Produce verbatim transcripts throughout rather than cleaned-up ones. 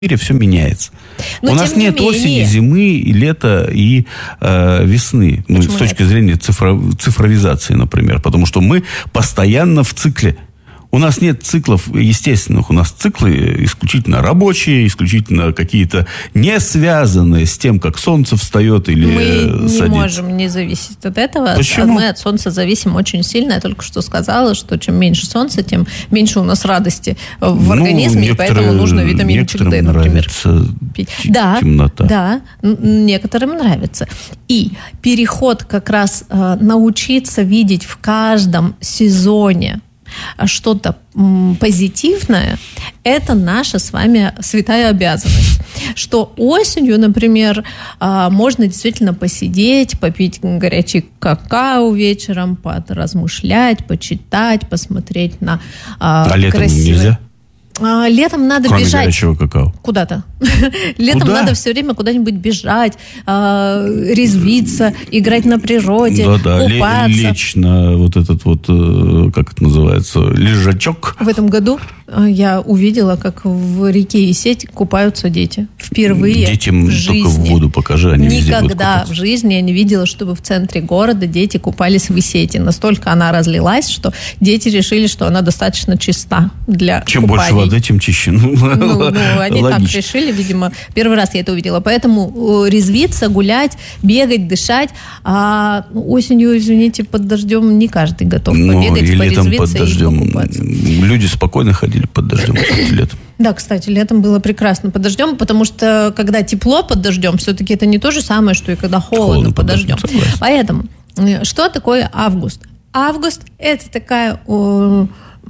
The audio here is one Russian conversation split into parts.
мире все меняется. Но у нас не нет менее... осени, зимы, и лета и э, весны. Ну, с точки зрения цифро... цифровизации, например. Потому что мы постоянно в цикле. У нас нет циклов естественных. У нас циклы исключительно рабочие, исключительно какие-то не связанные с тем, как солнце встает или мы садится. Мы не можем не зависеть от этого. Почему? Мы от солнца зависим очень сильно. Я только что сказала, что чем меньше солнца, тем меньше у нас радости в ну, организме, и поэтому нужно витаминчик D, например, пить. Да, темнота. Да, некоторым нравится. И переход как раз э, научиться видеть в каждом сезоне что-то позитивное, это наша с вами святая обязанность. Что осенью, например, можно действительно посидеть, попить горячий какао вечером, поразмышлять, почитать, посмотреть на а красивые... летом нельзя? А, летом надо Кроме бежать. горячего какао. Куда-то. Летом Куда? Надо все время куда-нибудь бежать, а, резвиться, играть на природе, да, купаться. Лечь на вот этот вот, как это называется, лежачок. В этом году я увидела, как в реке Исеть купаются дети. Впервые Детям в жизни. Только в воду покажи, они везде будут Никогда купаться. в жизни я не видела, чтобы в центре города дети купались в Исети. Настолько она разлилась, что дети решили, что она достаточно чиста для Чем купаний. больше воды, тем чище. Ну, ну, ну они логично. так решили, видимо. Первый раз я это увидела. Поэтому резвиться, гулять, бегать, дышать. А осенью, извините, под дождем не каждый готов ну, побегать, и летом под порезвиться дождем. и покупаться. Люди спокойно ходили под дождем, кстати, летом. Да, кстати, летом было прекрасно под дождем, потому что когда тепло под дождем, все-таки это не то же самое, что и когда холодно, холодно под дождем. дождем. Поэтому, что такое август? Август – это такая... О,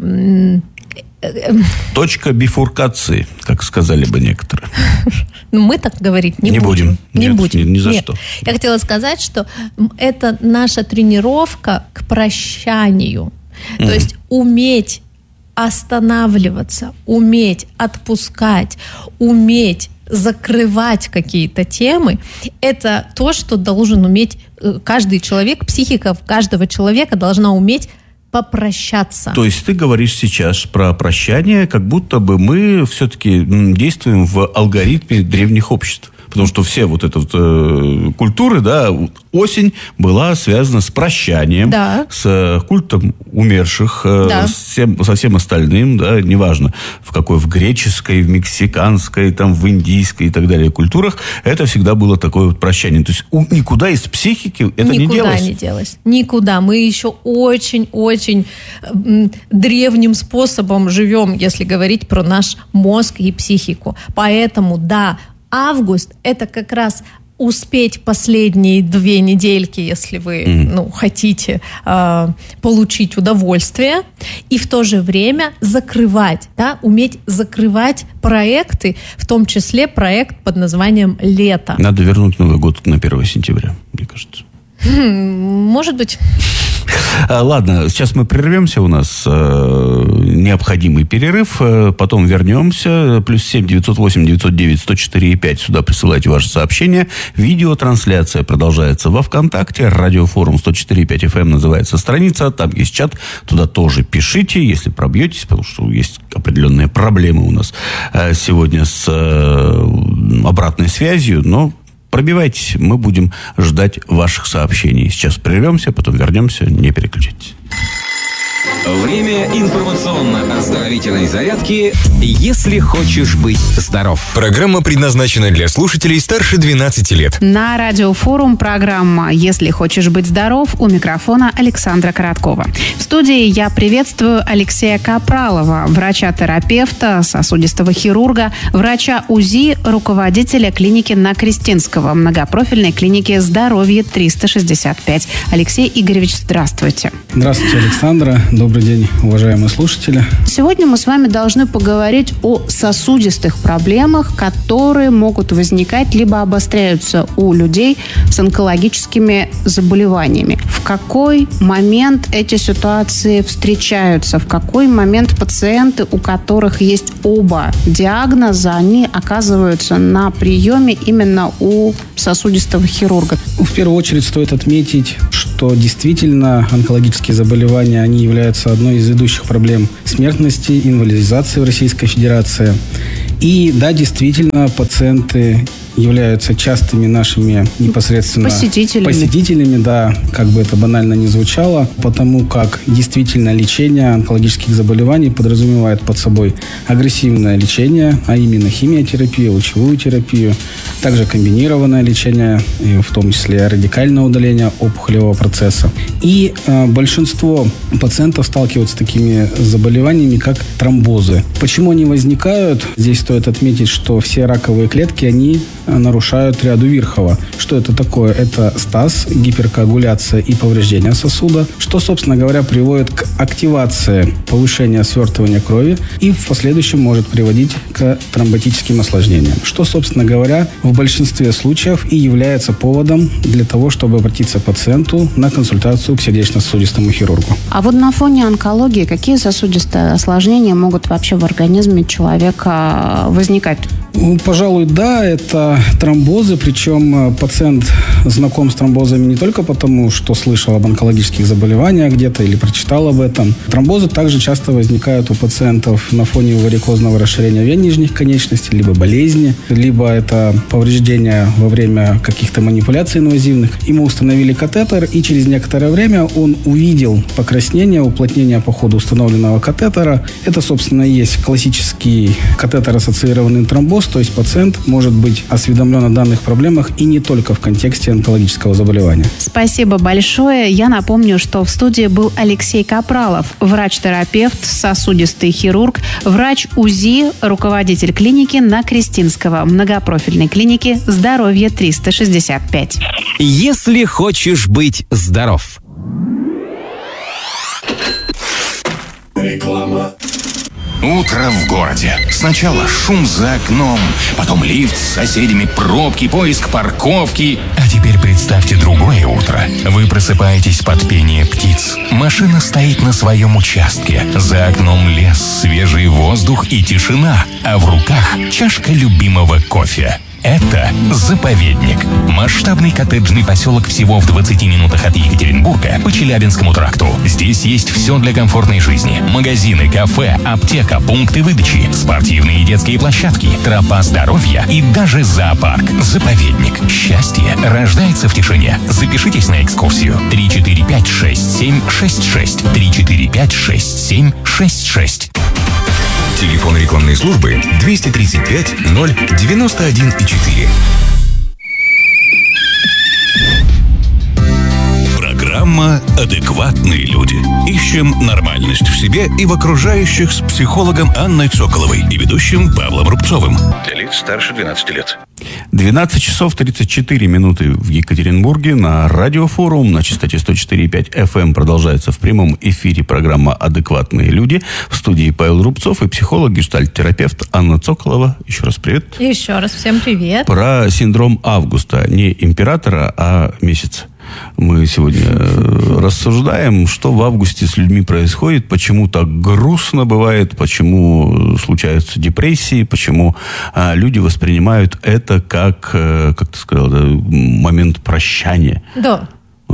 точка бифуркации, как сказали бы некоторые. Ну, мы так говорить не, не будем. будем. Не Нет, будем. Ни, ни за Нет. что. Я хотела сказать, что это наша тренировка к прощанию. Mm. То есть уметь останавливаться, уметь отпускать, уметь закрывать какие-то темы, это то, что должен уметь каждый человек, психика каждого человека должна уметь попрощаться. То есть ты говоришь сейчас про прощание, как будто бы мы все-таки действуем в алгоритме древних обществ. Потому что все вот эти вот, э, культуры, да, осень была связана с прощанием, да. с э, культом умерших, э, да. с всем, со всем остальным, да, неважно, в какой, в греческой, в мексиканской, там, в индийской и так далее культурах, это всегда было такое вот прощание. То есть у, никуда из психики это никуда не делось. Никуда не делось. Никуда. Мы еще очень-очень м, древним способом живем, если говорить про наш мозг и психику. Поэтому, да, август – это как раз успеть последние две недельки, если вы mm. ну, хотите э, получить удовольствие, и в то же время закрывать, да, уметь закрывать проекты, в том числе проект под названием «Лето». Надо вернуть Новый год на первое сентября, мне кажется. Может быть. Ладно, сейчас мы прервемся, у нас э, необходимый перерыв, э, потом вернемся. Плюс семь девятьсот восемь девятьсот девять сто четыре и пять, сюда присылайте ваши сообщения. Видеотрансляция продолжается во ВКонтакте. Радиофорум сто четыре и пять эф эм называется страница, там есть чат, туда тоже пишите, если пробьетесь, потому что есть определенные проблемы у нас э, сегодня с э, обратной связью, но пробивайтесь, мы будем ждать ваших сообщений. Сейчас прервемся, потом вернемся, не переключайтесь. Время информационно-оздоровительной зарядки «Если хочешь быть здоров». Программа предназначена для слушателей старше двенадцати лет. На Радиофорум программа «Если хочешь быть здоров», у микрофона Александра Короткова. В студии я приветствую Алексея Капралова, врача-терапевта, сосудистого хирурга, врача УЗИ, руководителя клиники на Крестинского, многопрофильной клиники «Здоровье триста шестьдесят пять». Алексей Игоревич, здравствуйте. Здравствуйте, Александра. Добрый день, уважаемые слушатели. Сегодня мы с вами должны поговорить о сосудистых проблемах, которые могут возникать либо обостряются у людей с онкологическими заболеваниями. В какой момент эти ситуации встречаются? В какой момент пациенты, у которых есть оба диагноза, они оказываются на приеме именно у сосудистого хирурга? В первую очередь стоит отметить, что действительно онкологические заболевания, они являются одной из ведущих проблем смертности, инвалидизации в Российской Федерации. И да, действительно, пациенты являются частыми нашими непосредственно посетителями. посетителями, да, как бы это банально ни звучало, потому как действительно лечение онкологических заболеваний подразумевает под собой агрессивное лечение, а именно химиотерапию, лучевую терапию, также комбинированное лечение, в том числе радикальное удаление опухолевого процесса. И э, большинство пациентов сталкиваются с такими заболеваниями, как тромбозы. Почему они возникают? Здесь стоит отметить, что все раковые клетки, они нарушают ряду Вирхова. Что это такое? Это стаз, гиперкоагуляция и повреждение сосуда, что, собственно говоря, приводит к активации повышения свертывания крови и в последующем может приводить к тромботическим осложнениям, что, собственно говоря, в большинстве случаев и является поводом для того, чтобы обратиться к пациенту на консультацию к сердечно-сосудистому хирургу. А вот на фоне онкологии какие сосудистые осложнения могут вообще в организме человека возникать? Ну, пожалуй, да, это тромбозы, причем пациент знаком с тромбозами не только потому, что слышал об онкологических заболеваниях где-то или прочитал об этом. Тромбозы также часто возникают у пациентов на фоне варикозного расширения вен нижних конечностей, либо болезни, либо это повреждения во время каких-то манипуляций инвазивных. Ему установили катетер, и через некоторое время он увидел покраснение, уплотнение по ходу установленного катетера. Это, собственно, и есть классический катетер-ассоциированный тромбоз, то есть пациент может быть осведомлен о данных проблемах и не только в контексте онкологического заболевания. Спасибо большое. Я напомню, что в студии был Алексей Капралов, врач-терапевт, сосудистый хирург, врач УЗИ, руководитель клиники на Крестинского, многопрофильной клиники «Здоровье триста шестьдесят пять». Если хочешь быть здоров. Реклама. Утро в городе. Сначала шум за окном, потом лифт с соседями, пробки, поиск парковки. А теперь представьте другое утро. Вы просыпаетесь под пение птиц. Машина стоит на своем участке. За окном лес, свежий воздух и тишина. А в руках чашка любимого кофе. Это заповедник. Масштабный коттеджный поселок всего в двадцати минутах от Екатеринбурга по Челябинскому тракту. Здесь есть все для комфортной жизни. Магазины, кафе, аптека, пункты выдачи, спортивные и детские площадки, тропа здоровья и даже зоопарк. Заповедник. Счастье рождается в тишине. Запишитесь на экскурсию. три четыре пять шесть семь шесть шесть. три четыре пять шесть семь шесть шесть. Телефон рекламной службы двести тридцать пять ноль девяносто один и четыре. Программа «Адекватные люди». Ищем нормальность в себе и в окружающих с психологом Анной Цоколовой и ведущим Павлом Рубцовым. Для лиц старше двенадцати лет. двенадцать часов тридцать четыре минуты в Екатеринбурге. На радиофорум на частоте сто четыре и пять эф эм продолжается в прямом эфире программа «Адекватные люди». В студии Павел Рубцов и психолог, гештальт-терапевт Анна Цоколова. Еще раз привет. Еще раз всем привет. Про синдром Августа. Не императора, а месяца. Мы сегодня рассуждаем, что в августе с людьми происходит, почему так грустно бывает, почему случаются депрессии, почему а, люди воспринимают это как, как ты сказал, да, момент прощания. Да.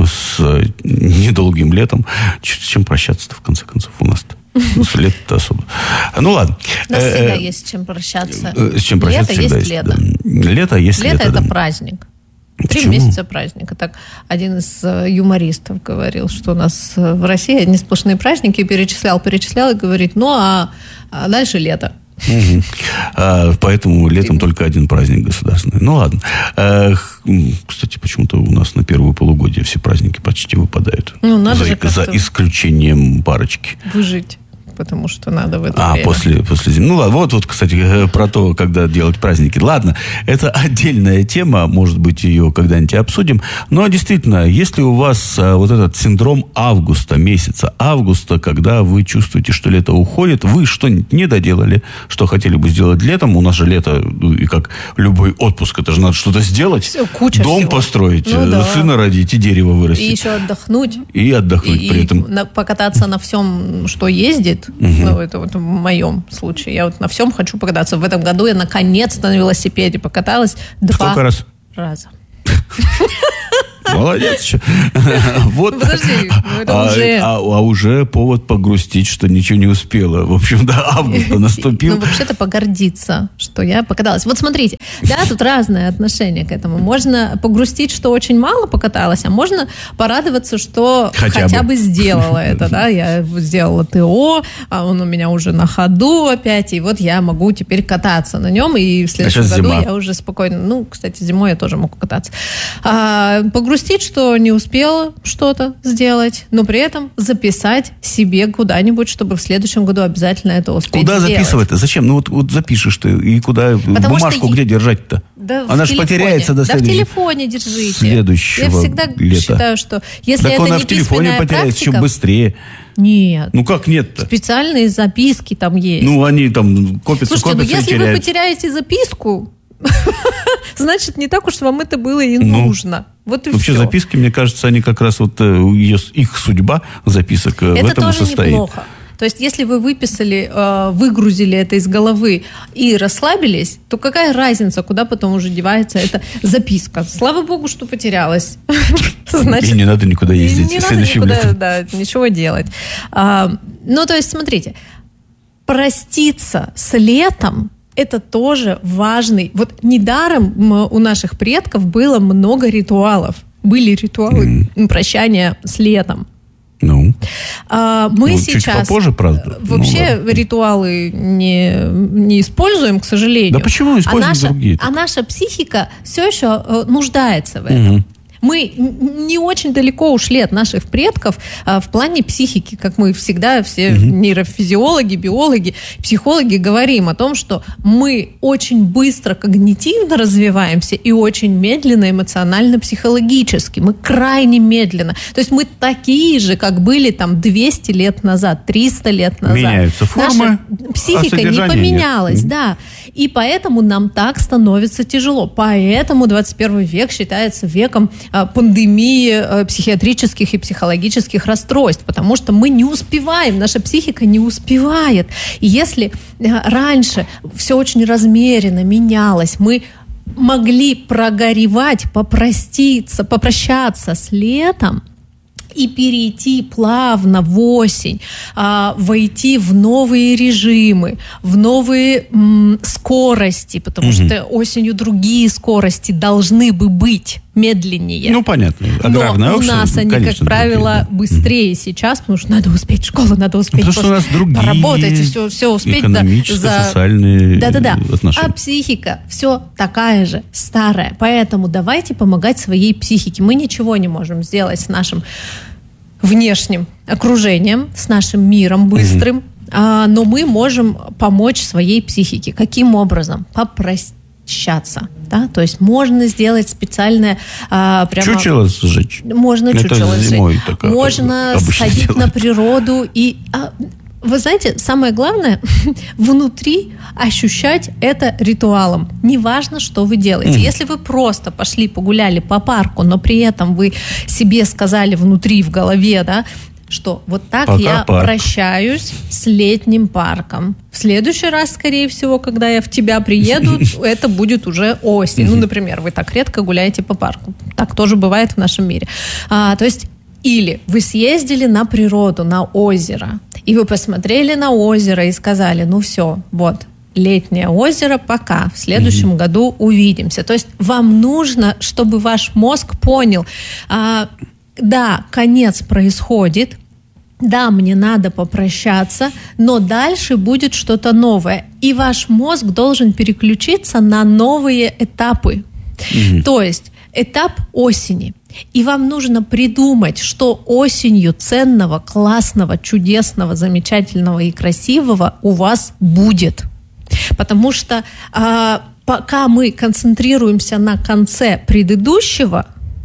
С недолгим летом. С чем прощаться-то, в конце концов, у нас-то? С лета-то особо. Ну, ладно. У нас всегда есть с чем прощаться. С чем прощаться лето всегда есть есть. лето. Да. Лето есть лето. Лето – это да. праздник. Три Почему? месяца праздника. Так один из юмористов говорил, что у нас в России одни сплошные праздники, перечислял, перечислял и говорит, ну а, а дальше лето. Угу. А, поэтому летом только один праздник государственный. Ну ладно. А, кстати, почему-то у нас на первое полугодие все праздники почти выпадают. Ну, надо за, же за исключением парочки. Выжить. Потому что надо в это а, время. после, после зимы. Ну, ладно, вот, вот, кстати, про то, когда делать праздники. Ладно, это отдельная тема, может быть, ее когда-нибудь обсудим. Но, действительно, если у вас а, вот этот синдром августа, месяца августа, когда вы чувствуете, что лето уходит, вы что-нибудь не доделали, что хотели бы сделать летом, у нас же лето, ну, и как любой отпуск, это же надо что-то сделать. Все, куча Дом всего. построить, ну, да. сына родить и дерево вырастить. И еще отдохнуть. И отдохнуть и, при этом. И на, покататься на всем, что ездит. Угу. Ну, это вот в моем случае. Я вот на всем хочу покататься. В этом году я наконец-то на велосипеде покаталась два Сколько раз? раза. Молодец. Вот. Подожди, это а, уже... А, а уже повод погрустить, что ничего не успела. В общем, до августа наступил. Ну, вообще-то погордиться, что я покаталась. Вот смотрите, да, тут разное отношение к этому. Можно погрустить, что очень мало покаталась, а можно порадоваться, что хотя, хотя бы. бы сделала это, да. Я сделала ТО, а он у меня уже на ходу опять, и вот я могу теперь кататься на нем, и в следующем а году зима. Я уже спокойно... Ну, кстати, зимой я тоже могу кататься. А, погрустить, что не успела что-то сделать, но при этом записать себе куда-нибудь, чтобы в следующем году обязательно это успеть куда сделать. Куда записывать-то? Зачем? Ну вот, вот запишешь ты, и куда? Потому бумажку что... где держать-то? Да она же потеряется до следующего. Да в телефоне держите. Следующего Я всегда лета. считаю, что если так это она не в телефоне потеряется еще быстрее. Нет. Ну как нет-то? Специальные записки там есть. Ну они там копятся, Слушайте, копятся ну, и если теряются. вы потеряете записку, значит, не так уж вам это было и ну, нужно. Вот и вообще все. Записки, мне кажется, они как раз вот ее, их судьба записок это в этом тоже состоит. Неплохо. То есть, если вы выписали, выгрузили это из головы и расслабились, то какая разница, куда потом уже девается эта записка? Слава богу, что потерялась. Значит, и не надо никуда ездить. Не надо никуда, да, ничего делать. Ну, то есть, смотрите, проститься с летом это тоже важный. Вот недаром у наших предков было много ритуалов. Были ритуалы mm. прощания с летом. Ну, а, мы ну, сейчас чуть попозже, правда. Вообще ну, ритуалы не, не используем, к сожалению. Да почему используем а наша, другие? А наша психика все еще э, нуждается в этом. Угу. Мы не очень далеко ушли от наших предков а, в плане психики, как мы всегда, все угу. нейрофизиологи, биологи, психологи говорим о том, что мы очень быстро когнитивно развиваемся и очень медленно эмоционально-психологически. Мы крайне медленно. То есть мы такие же, как были там двести лет назад, триста лет назад. Меняются формы, наша психика не поменялась, нет. да. И поэтому нам так становится тяжело. Поэтому двадцать первый век считается веком пандемии психиатрических и психологических расстройств, потому что мы не успеваем, наша психика не успевает. И если раньше все очень размеренно менялось, мы могли прогоревать, попроститься, попрощаться с летом, и перейти плавно в осень, а, войти в новые режимы, в новые м, скорости, потому mm-hmm. что осенью другие скорости должны бы быть медленнее. Ну, понятно. Аграрная Но у нас они, конечно, как правило, другие, да. быстрее mm-hmm. сейчас, потому что надо успеть в школу, надо успеть потому что у нас другие поработать, и все, все успеть. Экономическо-социальные да, да, да. отношения. А психика все такая же, старая. Поэтому давайте помогать своей психике. Мы ничего не можем сделать с нашим внешним окружением, с нашим миром быстрым, mm-hmm. а, но мы можем помочь своей психике. Каким образом? Попрощаться. Да? То есть можно сделать специальное... А, прямо, чучело сжечь. Можно это чучело сжечь. Можно сходить делают. на природу и... А, вы знаете, самое главное, внутри ощущать это ритуалом. Неважно, что вы делаете. Mm. Если вы просто пошли, погуляли по парку, но при этом вы себе сказали внутри, в голове, да, что вот так Пока я парк. прощаюсь с летним парком. В следующий раз, скорее всего, когда я в тебя приеду, это будет уже осень. Ну, например, вы так редко гуляете по парку. Так тоже бывает в нашем мире. А, то есть или вы съездили на природу, на озеро, и вы посмотрели на озеро и сказали, ну все, вот, летнее озеро, пока, в следующем mm-hmm. году увидимся. То есть вам нужно, чтобы ваш мозг понял, а, да, конец происходит, да, мне надо попрощаться, но дальше будет что-то новое. И ваш мозг должен переключиться на новые этапы. Mm-hmm. То есть этап осени. И вам нужно придумать, что осенью ценного, классного, чудесного, замечательного и красивого у вас будет. Потому что а, пока мы концентрируемся на конце предыдущего,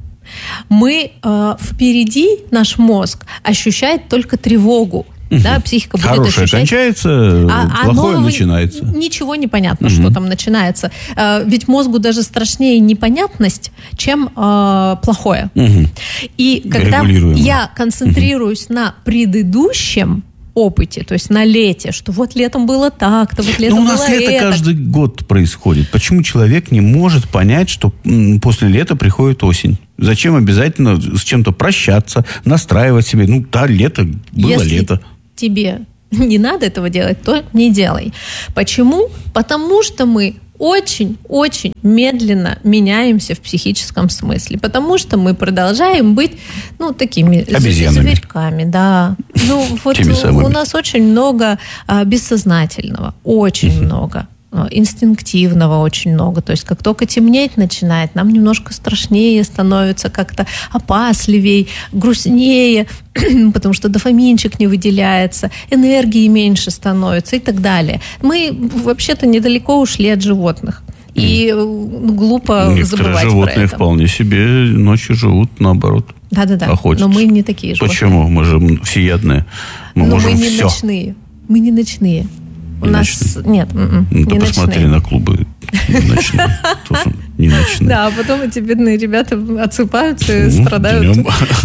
мы а, впереди, наш мозг ощущает только тревогу. Да, психика будет Хорошее ощущать... кончается, а, плохое начинается. Ничего не понятно, угу. что там начинается. Ведь мозгу даже страшнее непонятность, чем э, плохое. Угу. И когда я концентрируюсь угу. на предыдущем, опыте, то есть на лете, что вот летом было так-то, вот летом было это. Ну, у нас лето это. каждый год происходит. Почему человек не может понять, что после лета приходит осень? Зачем обязательно с чем-то прощаться, настраивать себе? Ну, да, лето, было Если лето. тебе не надо этого делать, то не делай. Почему? Потому что мы очень-очень медленно меняемся в психическом смысле, потому что мы продолжаем быть, ну, такими обезьянами. Зверьками, да. Ну, вот у нас очень много а, бессознательного, очень uh-huh. много. Инстинктивного очень много. То есть, как только темнеть начинает, нам немножко страшнее становится, как-то опасливее, грустнее, потому что дофаминчик не выделяется, энергии меньше становится и так далее. Мы вообще-то недалеко ушли от животных. И ну, глупо Некоторые забывать про это. Животные вполне себе ночью живут, наоборот. Да-да-да, охотятся. Но мы не такие животные. Почему? Мы же всеядные. Мы но можем мы не все. ночные. Мы не ночные. У не нас ночные. нет, м-м, ну, не посмотри ночные. на клубы ночные. Тоже не ночные. Да, а потом эти бедные ребята отсыпаются и страдают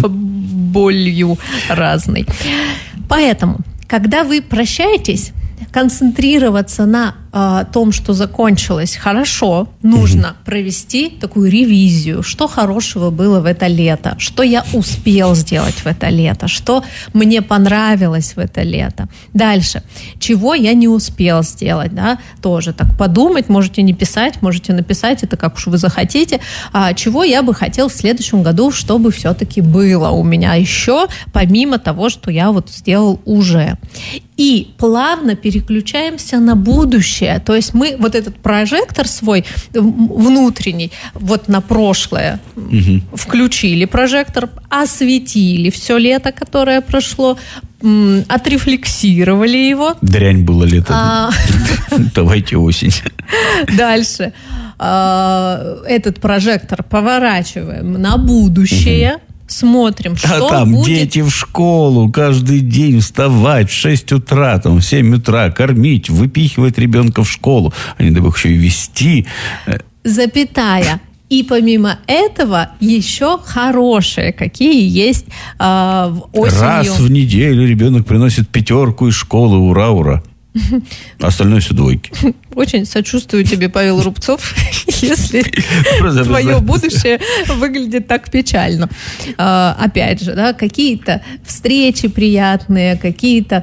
болью разной. Поэтому, когда вы прощаетесь, концентрироваться на э, том, что закончилось хорошо, нужно угу. провести такую ревизию, что хорошего было в это лето, что я успел сделать в это лето, что мне понравилось в это лето. Дальше, чего я не успел сделать, да, тоже так подумать, можете не писать, можете написать, это как уж вы захотите, а, чего я бы хотел в следующем году, чтобы все-таки было у меня еще, помимо того, что я вот сделал уже. И плавно переключаемся на будущее. То есть мы вот этот прожектор свой внутренний вот на прошлое угу. включили прожектор, осветили все лето, которое прошло, отрефлексировали его. Дрянь было лето. А... Давайте осень. Дальше. Этот прожектор поворачиваем на будущее. Угу. Смотрим, что а там будет... дети в школу каждый день вставать в шесть утра, там, в семь утра, кормить, выпихивать ребенка в школу, а не дай бог еще и вести. Запятая. И помимо этого еще хорошие, какие есть э, в осенью. Раз в неделю ребенок приносит пятерку из школы, ура, ура. Остальное все двойки. Очень сочувствую тебе, Павел Рубцов, если твое будущее выглядит так печально. Опять же, да, какие-то встречи приятные, какие-то...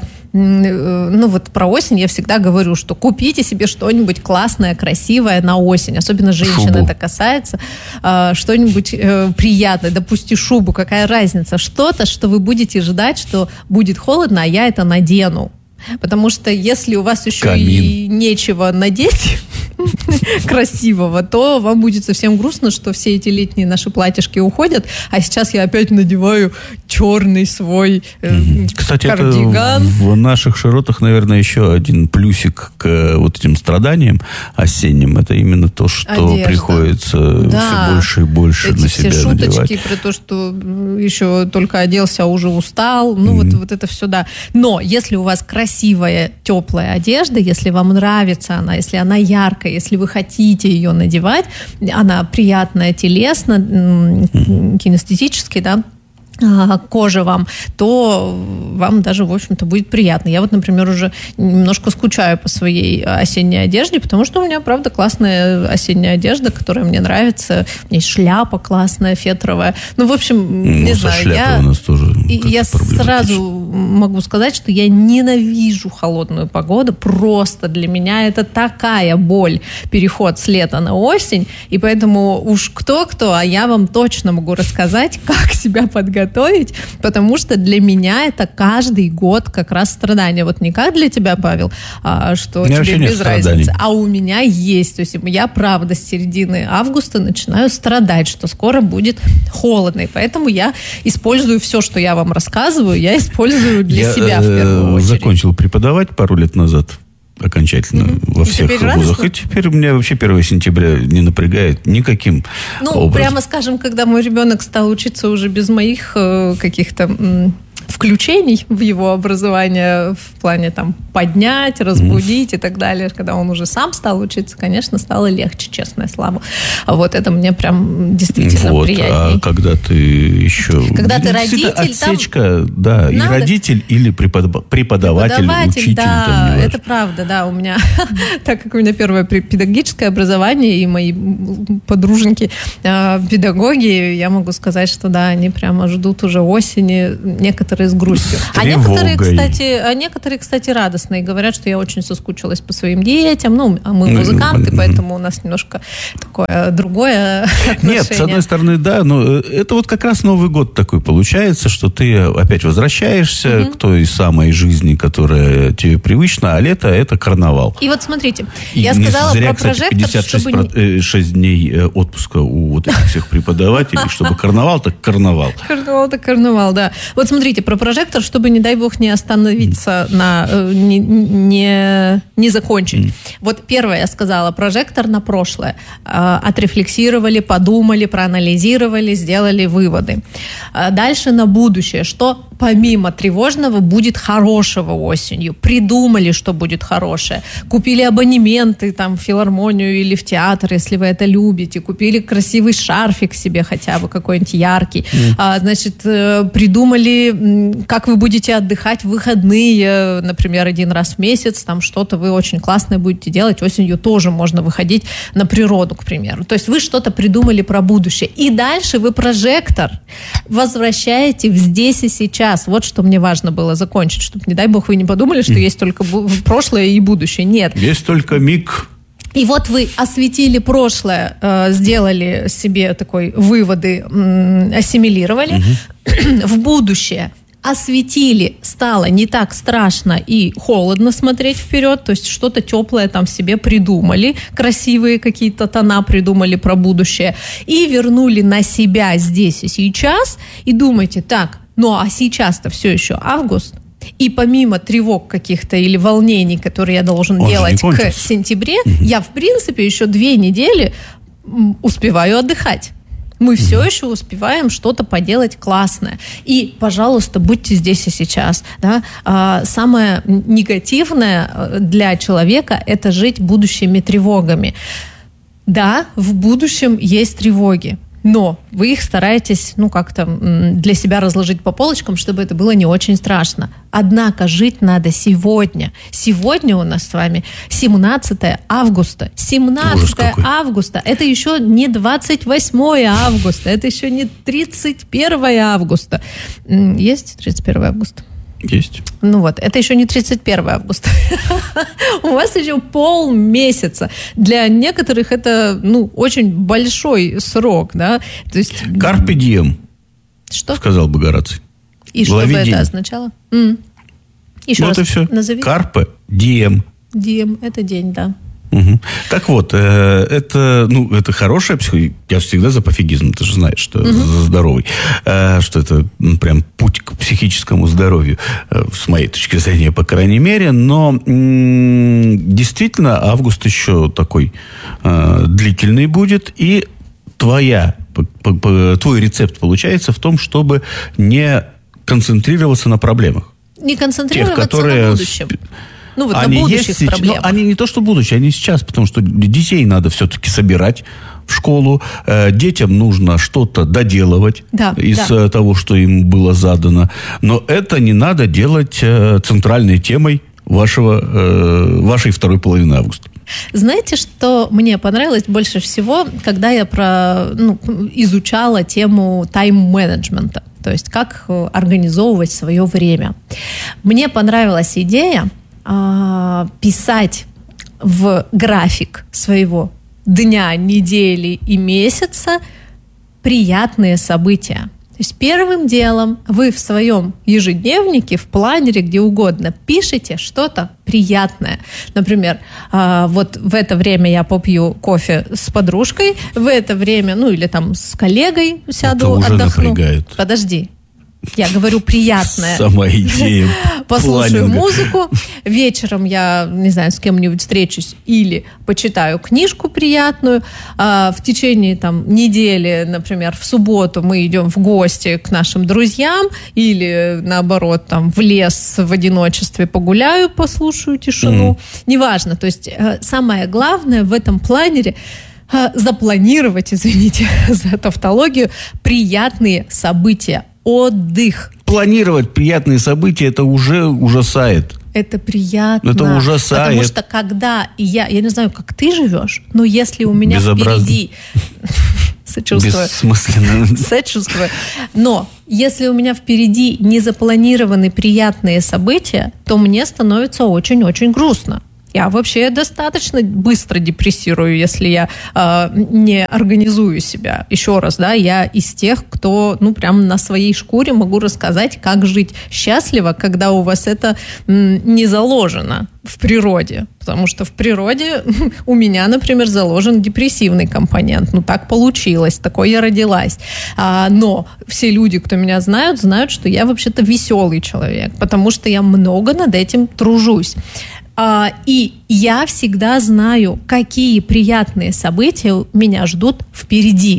Ну вот про осень я всегда говорю, что купите себе что-нибудь классное, красивое на осень. Особенно женщин шубу. Это касается. Что-нибудь приятное. Допусти шубу, какая разница? Что-то, что вы будете ждать, что будет холодно, а я это надену. Потому что если у вас еще Камин. И нечего надеть красивого, то вам будет совсем грустно, что все эти летние наши платьишки уходят, а сейчас я опять надеваю черный свой э, Кстати, кардиган. Это в наших широтах, наверное, еще один плюсик к вот этим страданиям осенним. Это именно то, что Одежда. Приходится да. все больше и больше эти на себя все шуточки надевать. про то, что еще только оделся, а уже устал. Ну, mm-hmm. вот, вот это все, да. Но если у вас красивая, теплая одежда, если вам нравится она, если она яркая, если вы хотите ее надевать, она приятная телесно, mm-hmm. кинестетически, да, кожа вам, то вам даже, в общем-то, будет приятно. Я вот, например, уже немножко скучаю по своей осенней одежде, потому что у меня, правда, классная осенняя одежда, которая мне нравится. У меня есть шляпа классная, фетровая. Ну, в общем, ну, не знаю. Я, у нас тоже я сразу могу сказать, что я ненавижу холодную погоду. Просто для меня это такая боль, переход с лета на осень. И поэтому уж кто-кто, а я вам точно могу рассказать, как себя подготовить. Готовить, потому что для меня это каждый год как раз страдания. Вот не как для тебя, Павел, а, что тебе без разницы, а у меня есть. То есть я, правда, с середины августа начинаю страдать, что скоро будет холодно. И поэтому я использую все, что я вам рассказываю, я использую для я, себя в первую очередь. Я закончил преподавать пару лет назад. Окончательно mm-hmm. во всех вузах. И теперь у меня вообще первого сентября не напрягает никаким ну, образом. Прямо скажем, когда мой ребенок стал учиться уже без моих э, каких-то м, включений в его образование в плане там поднять, разбудить mm. и так далее. Когда он уже сам стал учиться, конечно, стало легче, честное слово. Вот это мне прям действительно вот, приятней. А когда ты еще... Когда ты родитель, отсечка, там... да, Надо... и родитель или преподаватель, преподаватель, учитель. Да, там, это правда, да. У меня, так как у меня первое педагогическое образование, и мои подруженьки педагоги, я могу сказать, что да, они прямо ждут уже осени, некоторые с грустью. С а некоторые, кстати, а некоторые, кстати, радостные, говорят, что я очень соскучилась по своим детям. Ну, а мы музыканты, поэтому у нас немножко такое другое отношение. Нет, с одной стороны, да, но это вот как раз Новый год такой получается, что ты опять возвращаешься mm-hmm. к той самой жизни, которая тебе привычна, а лето — это карнавал. И вот смотрите, и я сказала зря, про кстати, прожектор, пятьдесят шесть, чтобы... шесть дней отпуска у вот этих всех преподавателей, чтобы карнавал, так карнавал. Карнавал, так карнавал, да. Вот смотрите, про прожектор, чтобы, не дай бог, не остановиться на... не, не, не закончить. Вот первое я сказала, прожектор на прошлое. Отрефлексировали, подумали, проанализировали, сделали выводы. Дальше на будущее. Что помимо тревожного будет хорошего осенью? Придумали, что будет хорошее. Купили абонементы там, в филармонию или в театр, если вы это любите. Купили красивый шарфик себе хотя бы, какой-нибудь яркий. Mm. А, значит, придумали, как вы будете отдыхать в выходные, например, один раз в месяц. Там что-то вы очень классное будете делать. Осенью тоже можно выходить на природу, к примеру. То есть вы что-то придумали про будущее. И дальше вы прожектор возвращаете в здесь и сейчас. Вот что мне важно было закончить, чтобы, не дай бог, вы не подумали, что есть только прошлое и будущее. Нет. Есть только миг. И вот вы осветили прошлое, сделали себе такой выводы, ассимилировали. Угу. В будущее осветили, стало не так страшно и холодно смотреть вперед, то есть что-то теплое там себе придумали, красивые какие-то тона придумали про будущее, и вернули на себя здесь и сейчас, и думаете, так, ну а сейчас-то все еще август, и помимо тревог каких-то или волнений, которые я должен Он делать к сентябре, угу. я, в принципе, еще две недели успеваю отдыхать. Мы mm-hmm. все еще успеваем что-то поделать классное. И, пожалуйста, будьте здесь и сейчас. Да? А, самое негативное для человека – это жить будущими тревогами. Да, в будущем есть тревоги, но вы их стараетесь, ну, как-то для себя разложить по полочкам, чтобы это было не очень страшно. Однако жить надо сегодня. Сегодня у нас с вами семнадцатое августа. семнадцатое августа. Это еще не двадцать восьмое августа. Это еще не тридцать первое августа. Есть тридцать первое августа? Есть. Ну вот, это еще не тридцать первое августа. У вас еще полмесяца. Для некоторых это, ну, очень большой срок, да. То есть... Carpe diem. Что? Сказал бы Гораций. И что бы это означало? М. Еще вот раз и все. назови. Carpe diem. Diem – это день, да. Угу. Так вот, э, это, ну, это хорошая психология. Я всегда за пофигизм, ты же знаешь, что угу. за здоровый. Э, что это ну, прям путь к психическому здоровью, э, с моей точки зрения, по крайней мере. Но м- действительно, август еще такой э, длительный будет. И твоя, по, по, твой рецепт получается в том, чтобы не концентрироваться на проблемах. Не концентрироваться Тех, которые... на будущем. Ну, вот они на будущих есть, проблемах. Но они не то, что будущее, они сейчас, потому что детей надо все-таки собирать в школу, э, детям нужно что-то доделывать да, из да. того, что им было задано. Но это не надо делать э, центральной темой вашего, э, вашей второй половины августа. Знаете, что мне понравилось больше всего, когда я про, ну, изучала тему тайм-менеджмента, то есть как организовывать свое время. Мне понравилась идея писать в график своего дня, недели и месяца приятные события. То есть первым делом вы в своем ежедневнике, в планере, где угодно, пишете что-то приятное. Например, вот в это время я попью кофе с подружкой, в это время, ну или там с коллегой сяду, это уже отдохну. Напрягает. Подожди. Я говорю приятное. Сама идея. Послушаю музыку, вечером я, не знаю, с кем-нибудь встречусь или почитаю книжку приятную. А в течение там недели, например, в субботу мы идем в гости к нашим друзьям или, наоборот, там в лес в одиночестве погуляю, послушаю тишину. Mm. Неважно. То есть самое главное в этом планере запланировать, извините за тавтологию, приятные события. Отдых. Планировать приятные события, это уже ужасает. Это приятно. Это ужасает. Потому что когда я... Я не знаю, как ты живешь, но если у меня безобразно. Впереди... Сочувствую. Бессмысленно. Сочувствую. Но если у меня впереди не запланированы приятные события, то мне становится очень-очень грустно. Я вообще достаточно быстро депрессирую, если я э, не организую себя. Еще раз, да, я из тех, кто, ну, прям на своей шкуре могу рассказать, как жить счастливо, когда у вас это м, не заложено в природе. Потому что в природе у меня, например, заложен депрессивный компонент. Ну, так получилось, такой я родилась. А, но все люди, кто меня знают, знают, что я вообще-то веселый человек, потому что я много над этим тружусь. Uh, и я всегда знаю, какие приятные события меня ждут впереди.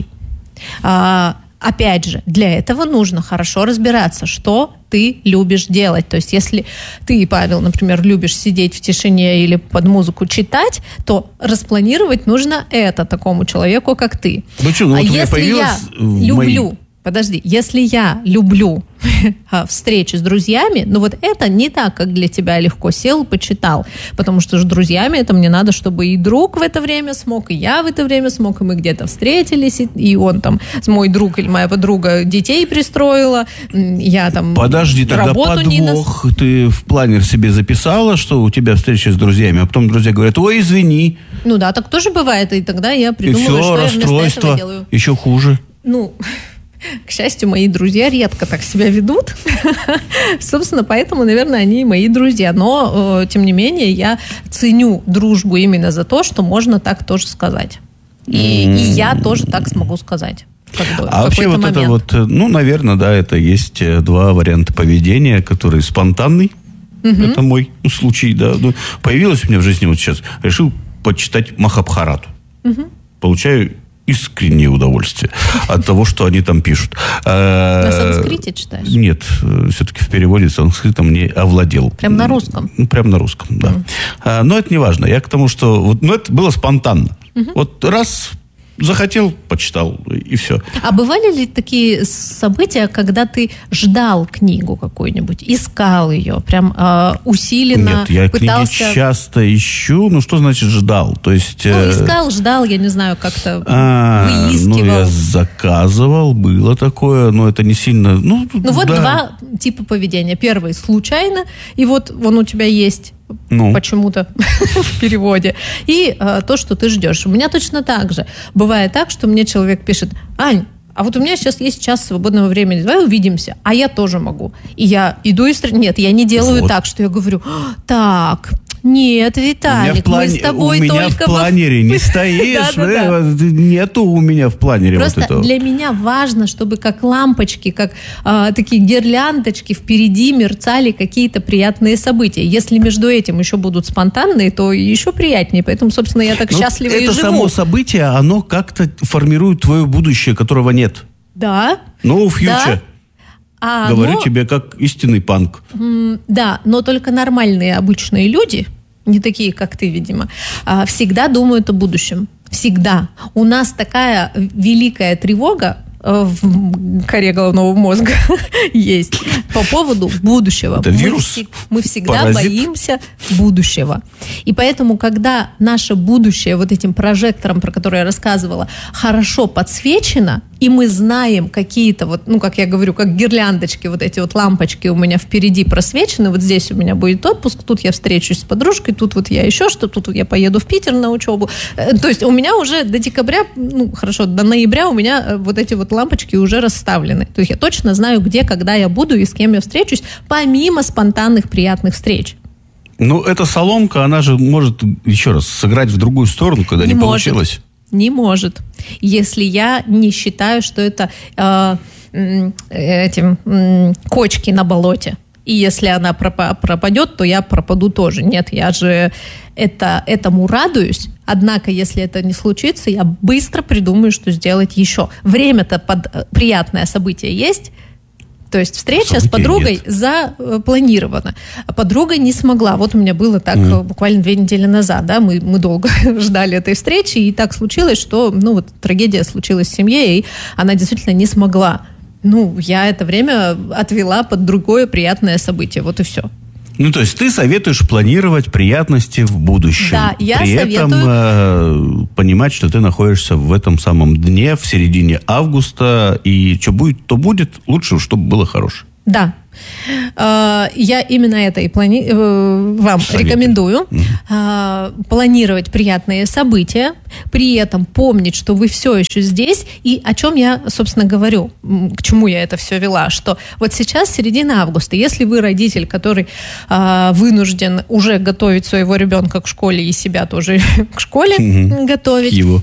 Uh, опять же, для этого нужно хорошо разбираться, что ты любишь делать. То есть, если ты, Павел, например, любишь сидеть в тишине или под музыку читать, то распланировать нужно это такому человеку, как ты. Ну что, ну а вот если я люблю... Мои... Подожди, если я люблю встречи с друзьями, ну вот это не так, как для тебя легко сел, почитал. Потому что с друзьями это мне надо, чтобы и друг в это время смог, и я в это время смог, и мы где-то встретились, и он там, мой друг или моя подруга детей пристроила, я там Подожди, тогда работу подвох. Не нас... Ты в планер себе записала, что у тебя встреча с друзьями, а потом друзья говорят, ой, извини. Ну да, так тоже бывает, и тогда я придумываю, и все, что я вместо этого делаю. Еще хуже. Ну... К счастью, мои друзья редко так себя ведут. Собственно, поэтому, наверное, они мои друзья. Но, тем не менее, я ценю дружбу именно за то, что можно так тоже сказать. И, mm. и я тоже так смогу сказать. Как бы, а вообще вот момент. Это вот, ну, наверное, да, это есть два варианта поведения, которые спонтанный. Mm-hmm. Это мой случай, да. Ну, появилось у меня в жизни вот сейчас. Решил почитать Махабхарату. Mm-hmm. Получаю искреннее удовольствие от того, что они там пишут. На санскрите читаешь? Нет, все-таки в переводе санскритом не овладел. Прям на русском? Ну, прям на русском, да. Mm. Но это не важно. Я к тому, что... Вот, ну, это было спонтанно. Mm-hmm. Вот раз... Захотел, почитал, и все. А бывали ли такие события, когда ты ждал книгу какую-нибудь, искал ее, прям э, усиленно Нет, я пытался... книги часто ищу. Ну, что значит ждал? То есть... Ну, искал, ждал, я не знаю, как-то а, выискивал. Ну, я заказывал, было такое, но это не сильно... Ну, ну вот да. Два типа поведения. Первый — случайно, и вот он у тебя есть... Ну. Почему-то в переводе. И а, то, что ты ждешь. У меня точно так же. Бывает так, что мне человек пишет: Ань, а вот у меня сейчас есть час свободного времени, давай увидимся. А я тоже могу. И я иду и... Нет, я не делаю вот. Так, что я говорю: так... Нет, Виталик, плане, мы с тобой у меня только... в планере не стоишь. Нету у меня в планере просто вот этого. Для меня важно, чтобы как лампочки, как а, такие гирляндочки впереди мерцали какие-то приятные события. Если между этим еще будут спонтанные, то еще приятнее. Поэтому, собственно, я так ну, счастлива и живу. Это само событие, оно как-то формирует твое будущее, которого нет. Да. No future. Да. А, Говорю но, тебе, как истинный панк. М- да, но только нормальные обычные люди, не такие, как ты, видимо, а, всегда думают о будущем. Всегда. У нас такая великая тревога в коре головного мозга есть по поводу будущего. Это вирус, мы, мы всегда паразит. Боимся будущего. И поэтому, когда наше будущее вот этим прожектором, про который я рассказывала, хорошо подсвечено, и мы знаем какие-то вот, ну, как я говорю, как гирляндочки, вот эти вот лампочки у меня впереди просвечены, вот здесь у меня будет отпуск, тут я встречусь с подружкой, тут вот я еще что, тут я поеду в Питер на учебу. То есть у меня уже до декабря, ну, хорошо, до ноября у меня вот эти вот лампочки уже расставлены. То есть я точно знаю, где, когда я буду и с кем я встречусь, помимо спонтанных приятных встреч. Ну, эта соломка, она же может, еще раз, сыграть в другую сторону, когда не, не получилось. Не может. Если я не считаю, что это э, э, этим, э, кочки на болоте. И если она пропадет, то я пропаду тоже. Нет, я же это, этому радуюсь. Однако, если это не случится, я быстро придумаю, что сделать еще. Время-то под приятное событие есть. То есть встреча события с подругой нет. запланирована. А подруга не смогла. Вот у меня было так mm. буквально две недели назад. Да? Мы, мы долго ждали этой встречи, и так случилось, что ну, вот, трагедия случилась в семье, и она действительно не смогла. Ну, я это время отвела под другое приятное событие. Вот и все. Ну, то есть ты советуешь планировать приятности в будущем. Да, я При советую... этом э, понимать, что ты находишься в этом самом дне, в середине августа, и что будет, то будет. Лучше, чтобы было хорошее. Да. Я именно это и плани... вам Советую. рекомендую. Mm-hmm. Планировать приятные события, при этом помнить, что вы все еще здесь. И о чем я, собственно, говорю, к чему я это все вела, что вот сейчас середина августа. Если вы родитель, который вынужден уже готовить своего ребенка к школе и себя тоже к школе mm-hmm. готовить... Его.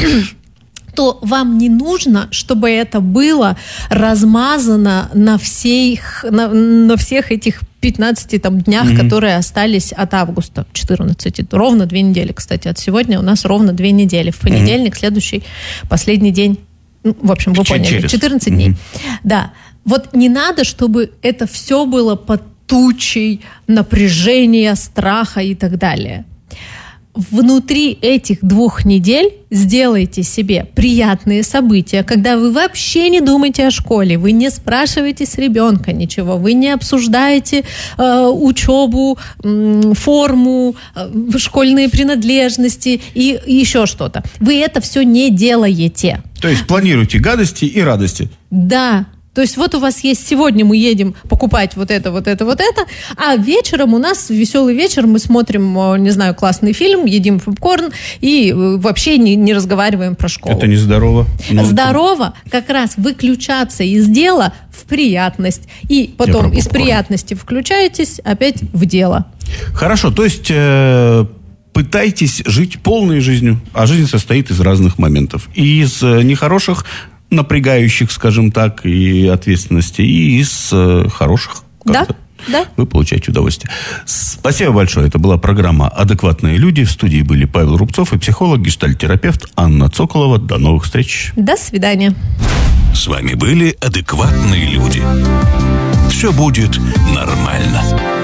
то вам не нужно, чтобы это было размазано на всех, на, на всех этих пятнадцати там, днях, mm-hmm. которые остались от августа, четырнадцати. Ровно две недели, кстати, от сегодня у нас ровно две недели. В понедельник, mm-hmm. следующий, последний день. Ну, в общем, вы поняли, через. четырнадцать mm-hmm. дней. Да. Вот не надо, чтобы это все было под тучей напряжения, страха и так далее. Внутри этих двух недель сделайте себе приятные события, когда вы вообще не думаете о школе, вы не спрашиваете с ребенка ничего, вы не обсуждаете э, учебу, э, форму, э, школьные принадлежности и, и еще что-то. Вы это все не делаете. То есть планируйте гадости и радости. Да. То есть вот у вас есть, сегодня мы едем покупать вот это, вот это, вот это, а вечером у нас веселый вечер, мы смотрим, не знаю, классный фильм, едим попкорн и вообще не, не разговариваем про школу. Это нездорово. Но... Здорово как раз выключаться из дела в приятность. И потом из приятности включаетесь опять в дело. Хорошо, то есть... Э- пытайтесь жить полной жизнью, а жизнь состоит из разных моментов. И из нехороших, напрягающих, скажем так, и ответственности, и из э, хороших. Да, да. Вы получаете удовольствие. Спасибо большое. Это была программа «Адекватные люди». В студии были Павел Рубцов и психолог, гештальт-терапевт Анна Цоколова. До новых встреч. До свидания. С вами были «Адекватные люди». Все будет нормально.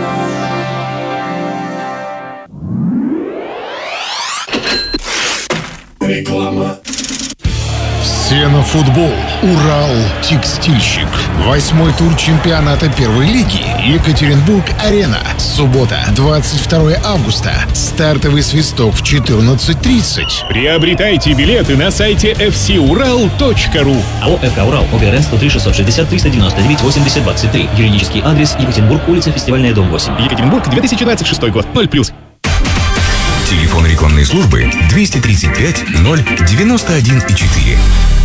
Реклама. Все на футбол. Урал текстильщик. Восьмой тур чемпионата первой лиги. Екатеринбург-Арена. Суббота, двадцать второе августа. Стартовый свисток в четырнадцать тридцать. Приобретайте билеты на сайте эф си урал точка ру. АО «ФК Урал», ОГРН сто три шестьсот шестьдесят триста девяносто девять восемьдесят двадцать три. Юридический адрес: Екатеринбург, улица Фестивальная, дом восемь. Екатеринбург, две тысячи двадцать шестой год. ноль плюс. Телефон рекламной службы двести тридцать пять ноль девяносто один четыре.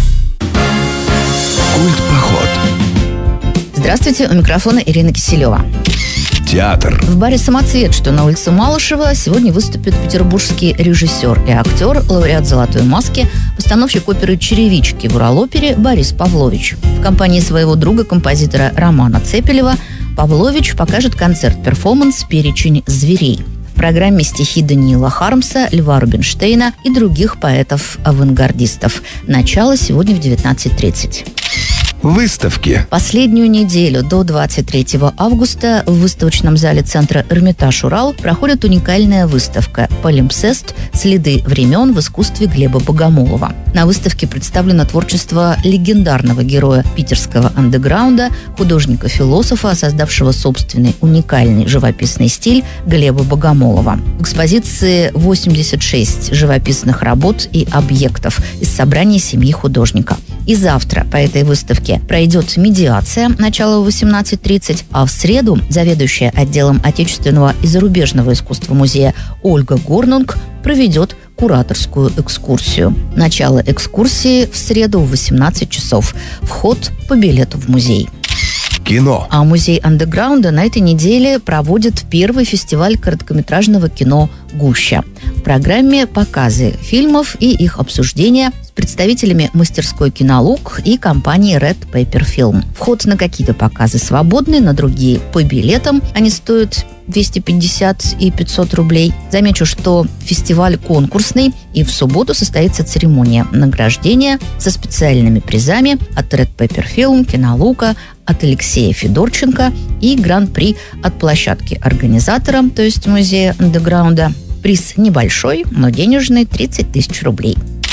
Культпоход. Здравствуйте, у микрофона Ирина Киселева. Театр. В баре «Самоцвет», что на улице Малышева, сегодня выступит петербургский режиссер и актер, лауреат «Золотой маски», постановщик оперы «Черевички» в Уралопере Борис Павлович. В компании своего друга, композитора Романа Цепелева, Павлович покажет концерт-перформанс «Перечень зверей». В программе стихи Даниила Хармса, Льва Рубинштейна и других поэтов-авангардистов. Начало сегодня в девятнадцать тридцать. Выставки. Последнюю неделю до двадцать третьего августа в выставочном зале центра «Эрмитаж Урал» проходит уникальная выставка «Палимпсест. Следы времен в искусстве Глеба Богомолова». На выставке представлено творчество легендарного героя питерского андеграунда, художника-философа, создавшего собственный уникальный живописный стиль Глеба Богомолова. В экспозиции восемьдесят шесть живописных работ и объектов из собрания семьи художника. И завтра по этой выставке пройдет медиация, начало в восемнадцать тридцать, а в среду заведующая отделом отечественного и зарубежного искусства музея Ольга Горнунг проведет кураторскую экскурсию. Начало экскурсии в среду в восемнадцать часов. Вход по билету в музей. Кино. А музей андеграунда на этой неделе проводит первый фестиваль короткометражного кино «Гуща». В программе показы фильмов и их обсуждения с представителями мастерской «Кинолук» и компании Red Paper Film. Вход на какие-то показы свободный, на другие по билетам. Они стоят двести пятьдесят и пятьсот рублей. Замечу, что фестиваль конкурсный, и в субботу состоится церемония награждения со специальными призами от Red Paper Film, «Кинолука», от Алексея Федорченко и гран-при от площадки организатора, то есть музея андеграунда. Приз небольшой, но денежный, тридцать тысяч рублей.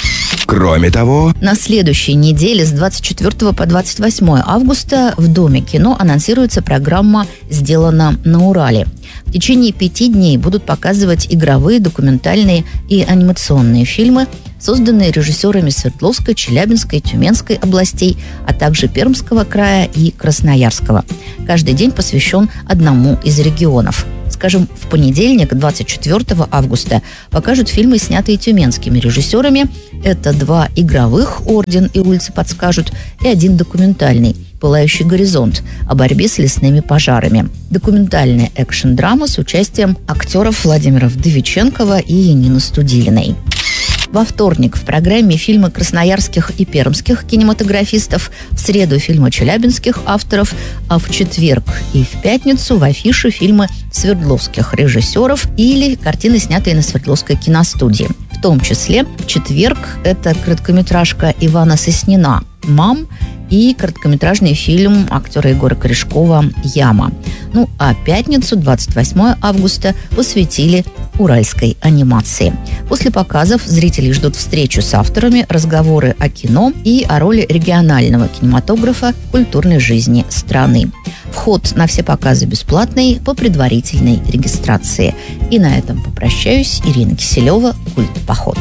Кроме того, на следующей неделе с двадцать четвёртого по двадцать восьмое августа в Доме кино анонсируется программа «Сделано на Урале». В течение пяти дней будут показывать игровые, документальные и анимационные фильмы, созданные режиссерами Свердловской, Челябинской, Тюменской областей, а также Пермского края и Красноярского. Каждый день посвящен одному из регионов. Скажем, в понедельник, двадцать четвёртого августа, покажут фильмы, снятые тюменскими режиссерами. Это два игровых «Орден» и «Улицы подскажут» и один документальный «Пылающий горизонт» о борьбе с лесными пожарами. Документальная экшн-драма с участием актеров Владимира Вдовиченкова и Янины Студилиной. Во вторник в программе фильмы красноярских и пермских кинематографистов, в среду фильмы челябинских авторов, а в четверг и в пятницу в афише фильмы свердловских режиссеров или картины, снятые на Свердловской киностудии. В том числе в четверг это короткометражка Ивана Соснина «Мам» и короткометражный фильм актера Егора Корешкова «Яма». Ну, а пятницу, двадцать восьмое августа, посвятили уральской анимации. После показов зрители ждут встречу с авторами, разговоры о кино и о роли регионального кинематографа в культурной жизни страны. Вход на все показы бесплатный по предварительной регистрации. И на этом попрощаюсь. Ирина Киселева, «Культпоход».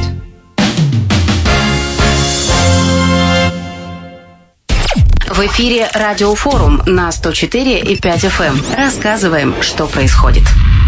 В эфире Радиофорум на сто четыре и пять эф эм. Рассказываем, что происходит.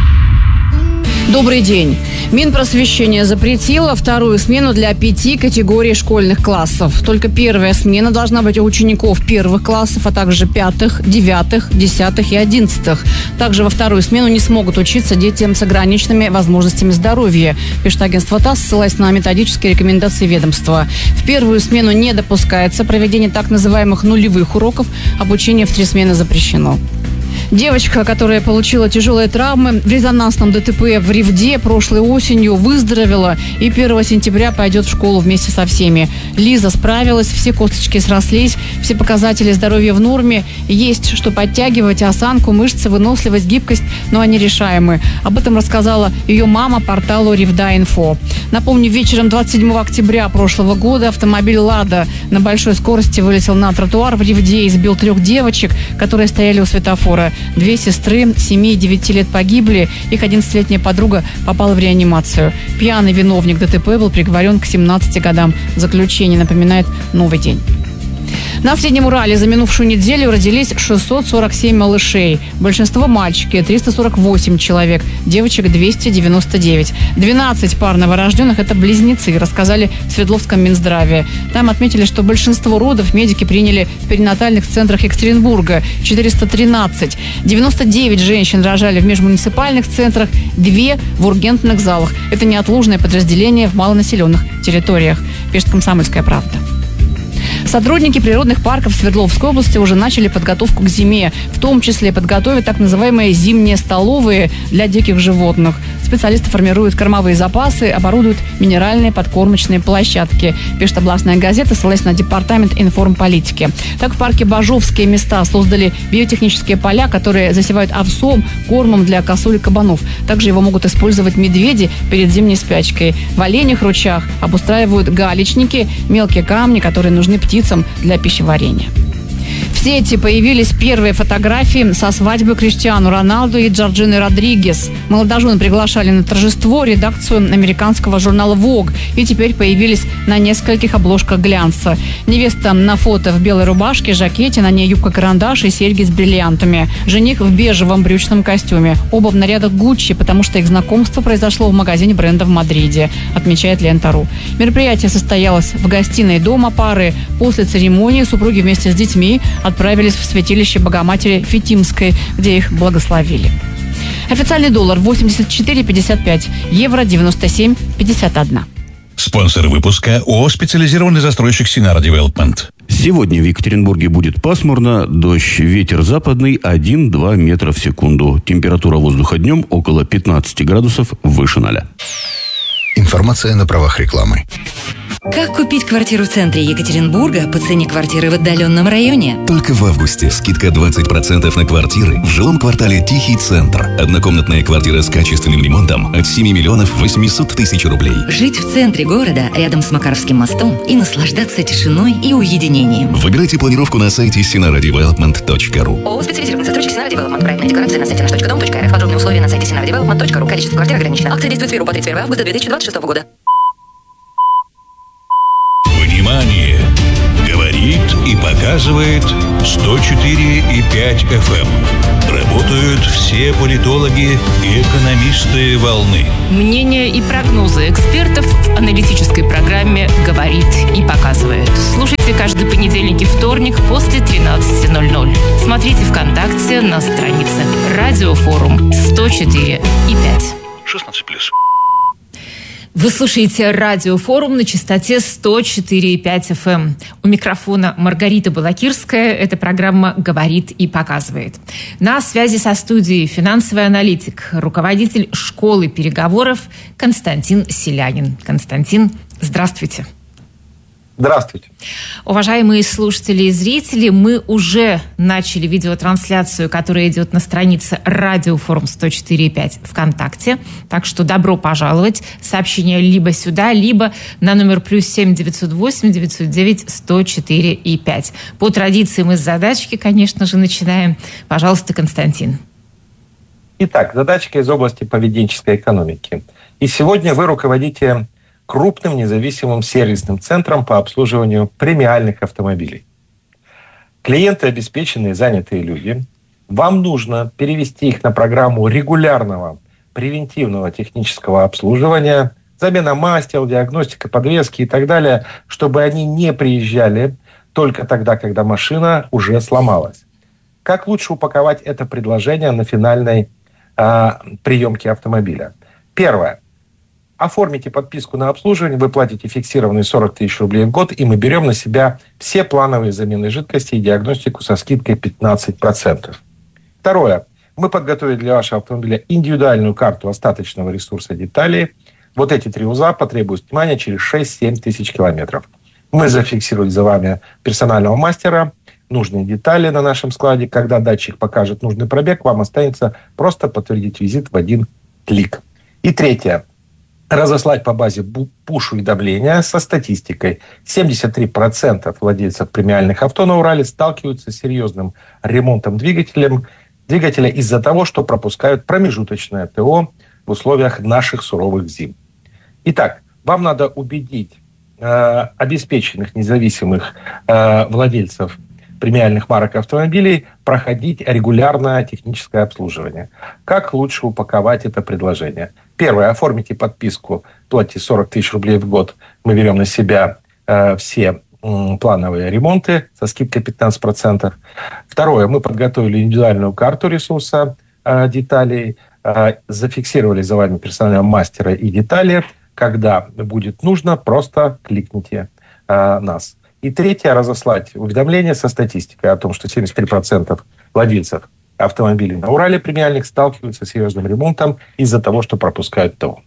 Добрый день. Минпросвещение запретило вторую смену для пяти категорий школьных классов. Только первая смена должна быть у учеников первых классов, а также пятых, девятых, десятых и одиннадцатых. Также во вторую смену не смогут учиться дети с ограниченными возможностями здоровья, пишет агентство ТАСС, ссылаясь на методические рекомендации ведомства. В первую смену не допускается проведение так называемых нулевых уроков. Обучение в три смены запрещено. Девочка, которая получила тяжелые травмы в резонансном ДТП в Ревде прошлой осенью, выздоровела и первого сентября пойдет в школу вместе со всеми. Лиза справилась, все косточки срослись, все показатели здоровья в норме. Есть что подтягивать, осанку, мышцы, выносливость, гибкость, но они решаемы. Об этом рассказала ее мама порталу Ревда.Инфо. Напомню, вечером двадцать седьмого октября прошлого года автомобиль «Лада» на большой скорости вылетел на тротуар в Ревде и сбил трех девочек, которые стояли у светофора. Две сестры, семи и девяти лет погибли. Их одиннадцатилетняя подруга попала в реанимацию. Пьяный виновник ДТП был приговорен к семнадцати годам заключения, напоминает «Новый день». На Среднем Урале за минувшую неделю родились шестьсот сорок семь малышей. Большинство мальчики, триста сорок восемь человек, девочек двести девяносто девять. двенадцать пар новорожденных – это близнецы, рассказали в Свердловском Минздраве. Там отметили, что большинство родов медики приняли в перинатальных центрах Екатеринбурга – четыреста тринадцать. девяносто девять женщин рожали в межмуниципальных центрах, две в ургентных залах. Это неотложное подразделение в малонаселенных территориях, пишет «Комсомольская правда». Сотрудники природных парков Свердловской области уже начали подготовку к зиме. В том числе подготовят так называемые зимние столовые для диких животных. Специалисты формируют кормовые запасы, оборудуют минеральные подкормочные площадки, пишет областная газета, ссылаясь на департамент информполитики. Так, в парке Бажовские места создали биотехнические поля, которые засевают овсом, кормом для косуль и кабанов. Также его могут использовать медведи перед зимней спячкой. В оленях ручьях обустраивают галечники, мелкие камни, которые нужны птицам для пищеварения. В сети появились первые фотографии со свадьбы Криштиану Роналду и Джорджины Родригес. Молодожены приглашали на торжество редакцию американского журнала Vogue и теперь появились на нескольких обложках глянца. Невеста на фото в белой рубашке, жакете, на ней юбка-карандаш и серьги с бриллиантами. Жених в бежевом брючном костюме. Оба в нарядах Гуччи, потому что их знакомство произошло в магазине бренда в Мадриде, отмечает Лента.ру. Мероприятие состоялось в гостиной дома пары. После церемонии супруги вместе с детьми отправились в святилище Богоматери Фитимской, где их благословили. Официальный доллар восемьдесят четыре пятьдесят пять, евро девяносто семь пятьдесят один. Спонсор выпуска ООО «Специализированный застройщик Синара Девелопмент». Сегодня в Екатеринбурге будет пасмурно, дождь, ветер западный один-два метра в секунду. Температура воздуха днем около пятнадцать градусов выше ноля. Информация на правах рекламы. Как купить квартиру в центре Екатеринбурга по цене квартиры в отдаленном районе? Только в августе скидка двадцать процентов на квартиры в жилом квартале «Тихий центр». Однокомнатная квартира с качественным ремонтом от семь миллионов восемьсот тысяч рублей. Жить в центре города, рядом с Макаровским мостом, и наслаждаться тишиной и уединением. Выбирайте планировку на сайте синара девелопмент точка ру. ООО «Специализированный застройщик Синара Девелопмент». Проектная декларация на сайте наш точка дом точка эр эф. Подробные условия на сайте синара девелопмент точка ру. Количество квартир ограничено. Акция действует с первого по тридцать первое августа две тысячи двадцать шестого года. Внимание! Говорит и показывает сто четыре и пять эф эм. Работают все политологи и экономисты волны. Мнения и прогнозы экспертов в аналитической программе «Говорит и показывает». Слушайте каждый понедельник и вторник после тринадцати ноль-ноль. Смотрите ВКонтакте на странице «Радиофорум сто четыре и пять». шестнадцать плюс. Вы слушаете радиофорум на частоте сто четыре и пять эф эм. У микрофона Маргарита Балакирская. Эта программа «Говорит и показывает». На связи со студией финансовый аналитик, руководитель школы переговоров Константин Селянин. Константин, здравствуйте. Здравствуйте. Уважаемые слушатели и зрители, мы уже начали видеотрансляцию, которая идет на странице Радиофорум сто четыре и пять ВКонтакте. Так что добро пожаловать. Сообщение либо сюда, либо на номер плюс семь девятьсот восемь девятьсот девять сто четыре и пять. По традиции мы с задачки, конечно же, начинаем. Пожалуйста, Константин. Итак, задачка из области поведенческой экономики. И сегодня вы руководите крупным независимым сервисным центром по обслуживанию премиальных автомобилей. Клиенты обеспеченные, занятые люди. Вам нужно перевести их на программу регулярного превентивного технического обслуживания, замена масел, диагностика подвески и так далее, чтобы они не приезжали только тогда, когда машина уже сломалась. Как лучше упаковать это предложение на финальной э, приемке автомобиля? Первое. Оформите подписку на обслуживание, вы платите фиксированные сорок тысяч рублей в год, и мы берем на себя все плановые замены жидкости и диагностику со скидкой пятнадцать процентов. Второе. Мы подготовили для вашего автомобиля индивидуальную карту остаточного ресурса деталей. Вот эти три узла потребуют внимания через шесть-семь тысяч километров. Мы зафиксируем за вами персонального мастера, нужные детали на нашем складе. Когда датчик покажет нужный пробег, вам останется просто подтвердить визит в один клик. И третье. Разослать по базе пуш-уведомления со статистикой. семьдесят три процента владельцев премиальных авто на Урале сталкиваются с серьезным ремонтом двигателем, двигателя из-за того, что пропускают промежуточное ТО в условиях наших суровых зим. Итак, вам надо убедить э, обеспеченных независимых э, владельцев премиальных марок автомобилей проходить регулярное техническое обслуживание. Как лучше упаковать это предложение? Первое. Оформите подписку, платите сорок тысяч рублей в год. Мы берем на себя э, все э, плановые ремонты со скидкой пятнадцать процентов. Второе. Мы подготовили индивидуальную карту ресурса э, деталей, э, зафиксировали за вами персонального мастера и детали. Когда будет нужно, просто кликните э, нас. И третье, разослать уведомление со статистикой о том, что семьдесят три процента владельцев автомобилей на Урале премиальных сталкиваются с серьезным ремонтом из-за того, что пропускают ТО.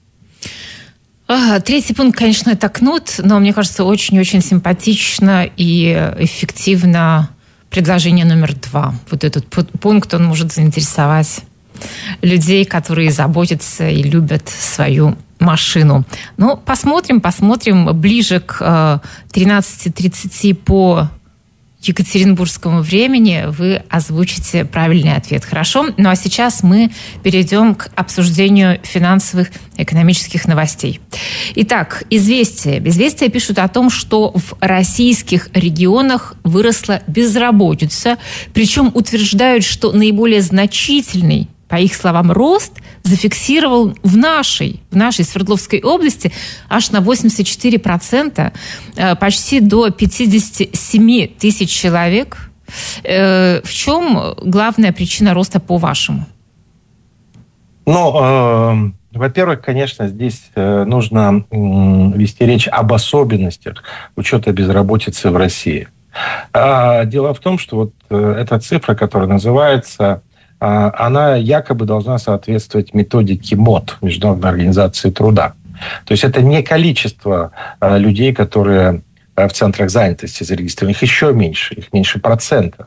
Ага, третий пункт, конечно, это кнут, но мне кажется, очень-очень симпатично и эффективно предложение номер два. Вот этот пункт, он может заинтересовать людей, которые заботятся и любят свою машину. Ну, посмотрим, посмотрим. Ближе к тринадцати тридцати по екатеринбургскому времени вы озвучите правильный ответ. Хорошо? Ну, а сейчас мы перейдем к обсуждению финансовых и экономических новостей. Итак, «Известия». «Известия» пишут о том, что в российских регионах выросла безработица, причем утверждают, что наиболее значительный, по их словам, рост зафиксировал в нашей, в нашей Свердловской области аж на восемьдесят четыре процента, почти до пятьдесят семь тысяч человек. В чем главная причина роста, по-вашему? Ну, э, во-первых, конечно, здесь э, нужно э, вести речь об особенностях учета безработицы в России. А дело в том, что вот э, эта цифра, которая называется, э, она якобы должна соответствовать методике МОД, Международной организации труда. То есть это не количество э, людей, которые э, в центрах занятости зарегистрированы, их еще меньше, их меньше процента.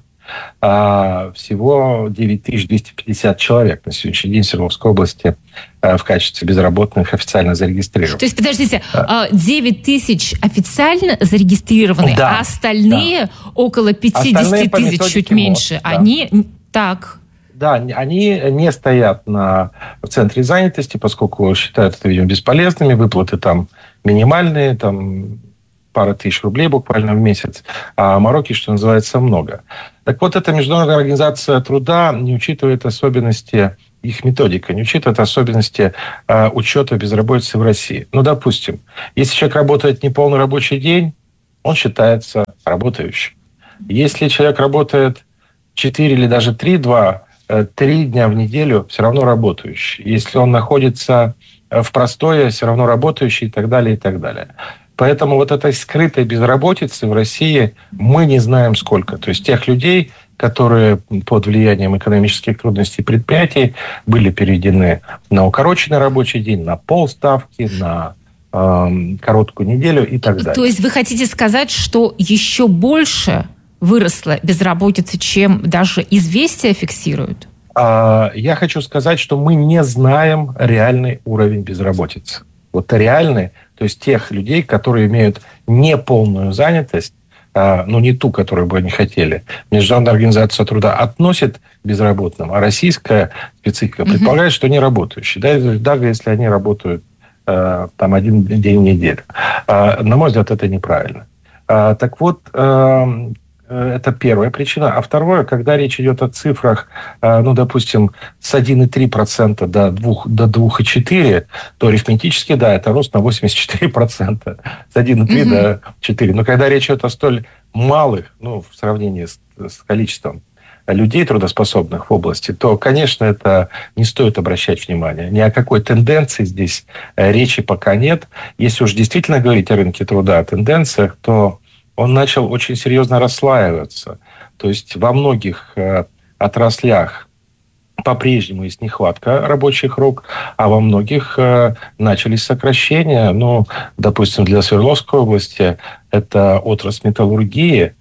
А всего девять тысяч двести пятьдесят человек на сегодняшний день в Свердловской области в качестве безработных официально зарегистрированы. То есть, подождите, девять тысяч официально зарегистрированы, да, а остальные, да, около пятьдесят тысяч, чуть меньше, МОД, да, они так... Да, они не стоят на, в центре занятости, поскольку считают это, видимо, бесполезными. Выплаты там минимальные, там пара тысяч рублей буквально в месяц, а мороки, что называется, много. Так вот, эта Международная организация труда не учитывает особенности, их методика, не учитывает особенности э, учета безработицы в России. Ну, допустим, если человек работает неполный рабочий день, он считается работающим. Если человек работает четыре или даже три-два, три дня в неделю, все равно работающий. Если он находится в простое, все равно работающий и так далее, и так далее. Поэтому вот этой скрытой безработицы в России мы не знаем сколько. То есть тех людей, которые под влиянием экономических трудностей предприятий были переведены на укороченный рабочий день, на полставки, на э, короткую неделю и так далее. То есть вы хотите сказать, что еще больше выросла безработица, чем даже известия фиксируют? Я хочу сказать, что мы не знаем реальный уровень безработицы. Вот реальный, то есть тех людей, которые имеют неполную занятость, но не ту, которую бы они хотели. Международная организация труда относит к безработным, а российская специфика предполагает, что они работающие. Даже, даже если они работают там один день в неделю. На мой взгляд, это неправильно. Так вот, это первая причина. А второе, когда речь идет о цифрах, ну, допустим, с одного целых три десятых процента до двух целых четыре десятых процента, то арифметически, да, это рост на восемьдесят четыре процента. С одного целых три десятых до четыре десятых. Но когда речь идет о столь малых, ну, в сравнении с, с количеством людей трудоспособных в области, то, конечно, это не стоит обращать внимания. Ни о какой тенденции здесь речи пока нет. Если уж действительно говорить о рынке труда, о тенденциях, то он начал очень серьезно расслаиваться. То есть во многих э, отраслях по-прежнему есть нехватка рабочих рук, а во многих э, начались сокращения. Ну, допустим, для Свердловской области это отрасль металлургии.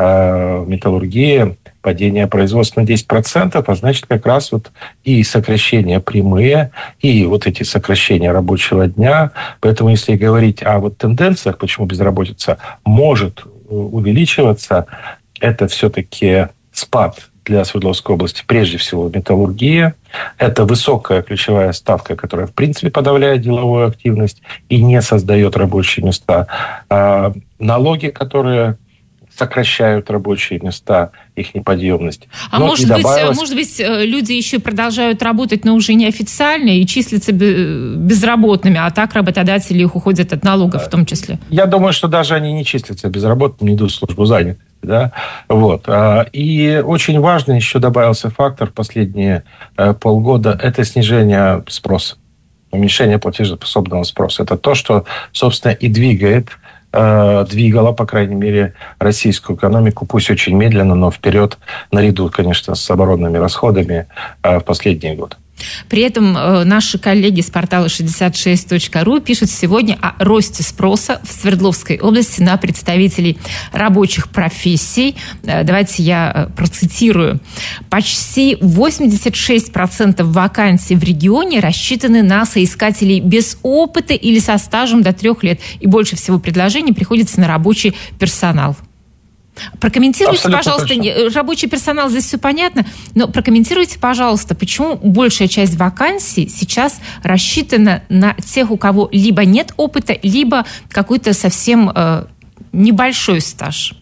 Э, металлургия, падение производства на десять процентов, а значит, как раз вот и сокращения прямые, и вот эти сокращения рабочего дня. Поэтому, если говорить о вот тенденциях, почему безработица может увеличиваться, это все-таки спад для Свердловской области, прежде всего, металлургия. Это высокая ключевая ставка, которая, в принципе, подавляет деловую активность и не создает рабочие места. А налоги, которые сокращают рабочие места, их неподъемность. А но может, добавилось... быть, может быть, люди еще продолжают работать, но уже неофициально и числятся безработными, а так работодатели их уходят от налогов в том числе? Я думаю, что даже они не числятся безработными, не идут в службу занятости. Да? Вот. И очень важный еще добавился фактор в последние полгода – это снижение спроса, уменьшение платежеспособного спроса. Это то, что, собственно, и двигает двигала, по крайней мере, российскую экономику, пусть очень медленно, но вперед, наряду, конечно, с оборонными расходами в последние годы. При этом э, наши коллеги с портала шестьдесят шесть точка ру пишут сегодня о росте спроса в Свердловской области на представителей рабочих профессий. Э, давайте я э, процитирую. Почти восемьдесят шесть процентов вакансий в регионе рассчитаны на соискателей без опыта или со стажем до трех лет. И больше всего предложений приходится на рабочий персонал. Прокомментируйте, абсолютно пожалуйста, точно. Рабочий персонал, здесь все понятно, но прокомментируйте, пожалуйста, почему большая часть вакансий сейчас рассчитана на тех, у кого либо нет опыта, либо какой-то совсем э, небольшой стаж.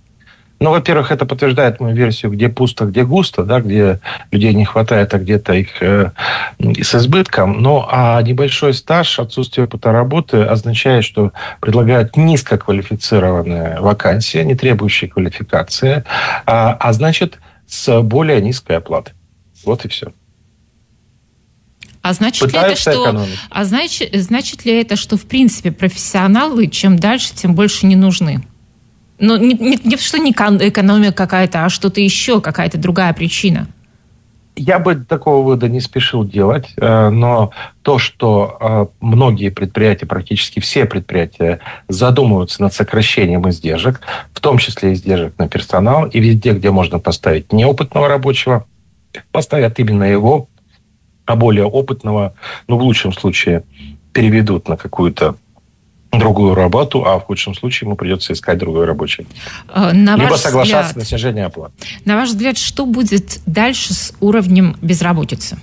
Ну, во-первых, это подтверждает мою версию, где пусто, где густо, да, где людей не хватает, а где-то их э, с избытком. Ну, а небольшой стаж, отсутствие опыта работы означает, что предлагают низкоквалифицированные вакансии, не требующие квалификации, а, а значит, с более низкой оплатой. Вот и все. А значит ли это, что, а значит, значит ли это, что в принципе профессионалы чем дальше, тем больше не нужны? Ну, не, не, не что не экономика какая-то, а что-то еще, какая-то другая причина. Я бы такого вывода не спешил делать, но то, что многие предприятия, практически все предприятия задумываются над сокращением издержек, в том числе издержек на персонал, и везде, где можно поставить неопытного рабочего, поставят именно его, а более опытного, ну, в лучшем случае, переведут на какую-то другую работу, а в худшем случае ему придется искать другой рабочий. На Либо соглашаться взгляд, на снижение оплаты. На ваш взгляд, что будет дальше с уровнем безработицы?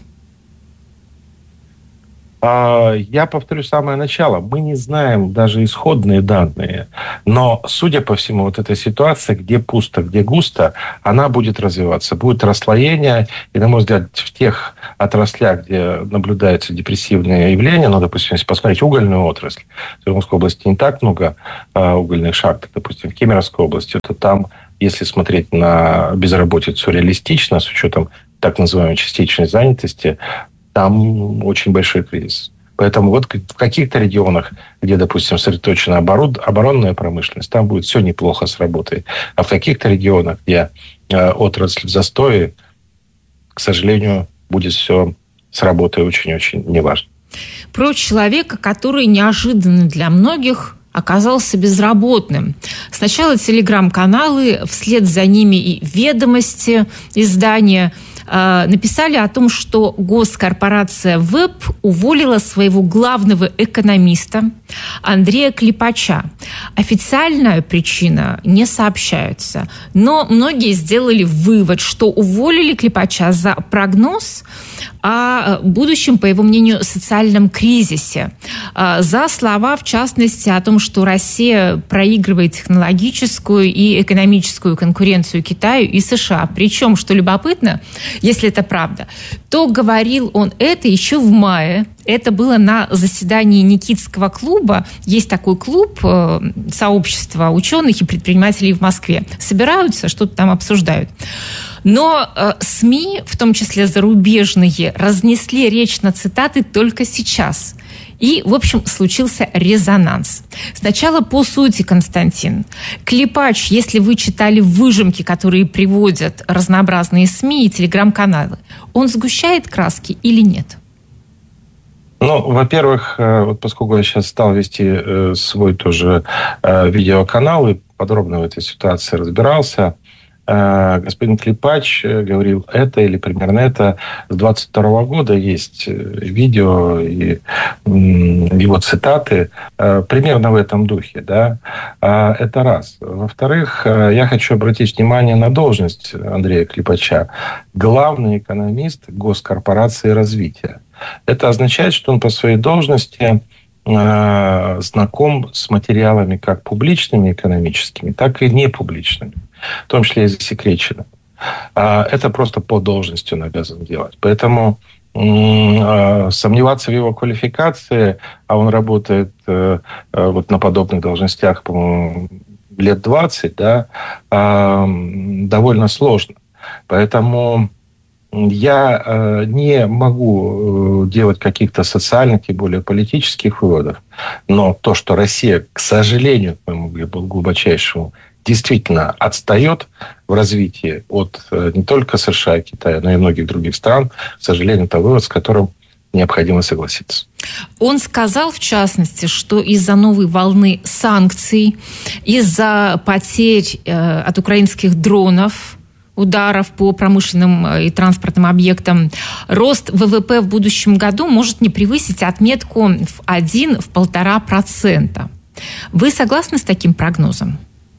Я повторю самое начало. Мы не знаем даже исходные данные. Но, судя по всему, вот эта ситуация, где пусто, где густо, она будет развиваться. Будет расслоение. И, на мой взгляд, в тех отраслях, где наблюдаются депрессивные явления, ну, допустим, если посмотреть угольную отрасль, в Иркутской области не так много угольных шахт, допустим, в Кемеровской области, то там, если смотреть на безработицу реалистично, с учетом так называемой частичной занятости, там очень большой кризис. Поэтому вот в каких-то регионах, где, допустим, сосредоточена оборонная промышленность, там будет все неплохо с работой. А в каких-то регионах, где отрасль в застое, к сожалению, будет все с работой очень-очень неважно. Про человека, который неожиданно для многих оказался безработным. Сначала телеграм-каналы, вслед за ними и «Ведомости», издания написали о том, что госкорпорация ВЭБ уволила своего главного экономиста Андрея Клепача. Официальная причина не сообщается, но многие сделали вывод, что уволили Клепача за прогноз о будущем, по его мнению, социальном кризисе. За слова, в частности, о том, что Россия проигрывает технологическую и экономическую конкуренцию Китаю и США. Причем, что любопытно, если это правда, то говорил он это еще в мае. Это было на заседании Никитского клуба. Есть такой клуб, сообщество ученых и предпринимателей в Москве. Собираются, что-то там обсуждают. Но э, СМИ, в том числе зарубежные, разнесли речь на цитаты только сейчас. И, в общем, случился резонанс. Сначала по сути, Константин. Клепач, если вы читали выжимки, которые приводят разнообразные СМИ и телеграм-каналы, он сгущает краски или нет? Ну, во-первых, вот поскольку я сейчас стал вести свой тоже видеоканал и подробно в этой ситуации разбирался, господин Клепач говорил это или примерно это. С двадцать второго года есть видео и его цитаты примерно в этом духе. Да? Это раз. Во-вторых, я хочу обратить внимание на должность Андрея Клепача. Главный экономист госкорпорации развития. Это означает, что он по своей должности знаком с материалами как публичными экономическими, так и непубличными, в том числе и засекреченными. Это просто по должности он обязан делать. Поэтому сомневаться в его квалификации, а он работает вот на подобных должностях, по-моему, лет двадцать, да, довольно сложно. Поэтому я э, не могу э, делать каких-то социальных, тем более политических выводов. Но то, что Россия, к сожалению, к моему глубочайшему, действительно отстает в развитии от э, не только США и Китая, но и многих других стран, к сожалению, это вывод, с которым необходимо согласиться. Он сказал, в частности, что из-за новой волны санкций, из-за потерь э, от украинских дронов, ударов по промышленным и транспортным объектам, рост ВВП в будущем году может не превысить отметку в один-полтора процента. Вы согласны с таким прогнозом?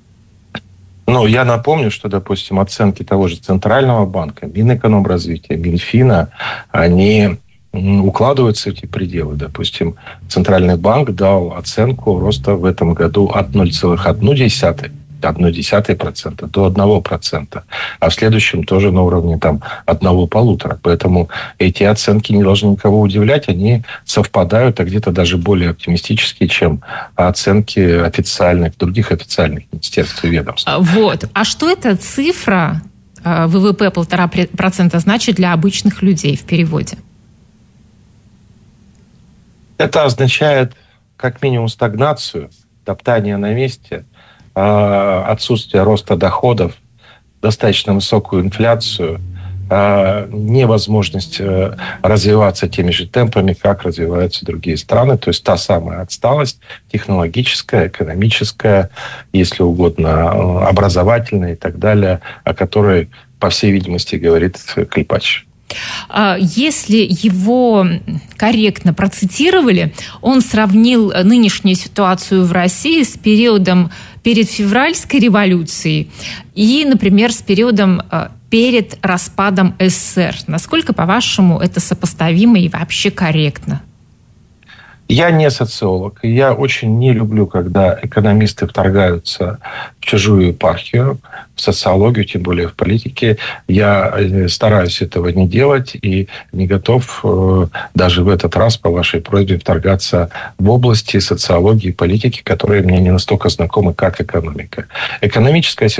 Ну, я напомню, что, допустим, оценки того же Центрального банка, Минэкономразвития, Минфина, они укладываются в эти пределы. Допустим, Центральный банк дал оценку роста в этом году от ноль целых одна десятая процента до одного процента, а в следующем тоже на уровне там одного-полутора. Поэтому эти оценки не должны никого удивлять, они совпадают, а где-то даже более оптимистические, чем оценки официальных, других официальных министерств и ведомств. Вот. А что эта цифра ВВП полтора процента значит для обычных людей в переводе? Это означает как минимум стагнацию, топтание на месте, отсутствие роста доходов, достаточно высокую инфляцию, невозможность развиваться теми же темпами, как развиваются другие страны. То есть та самая отсталость технологическая, экономическая, если угодно, образовательная и так далее, о которой, по всей видимости, говорит Клепач. Если его корректно процитировали, он сравнил нынешнюю ситуацию в России с периодом перед февральской революцией и, например, с периодом перед распадом СССР. Насколько, по-вашему, это сопоставимо и вообще корректно? Я не социолог. Я очень не люблю, когда экономисты вторгаются в чужую епархию, в социологию, тем более в политике. Я стараюсь этого не делать и не готов даже в этот раз по вашей просьбе вторгаться в области социологии и политики, которые мне не настолько знакомы, как экономика. Экономическая ситуация